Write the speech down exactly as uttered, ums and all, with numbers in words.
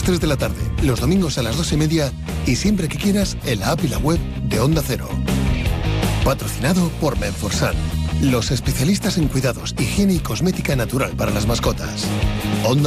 tres de la tarde, los domingos a las dos y media y siempre que quieras en la app y la web de Onda Cero. Patrocinado por Menforsan, los especialistas en cuidados, higiene y cosmética natural para las mascotas. Onda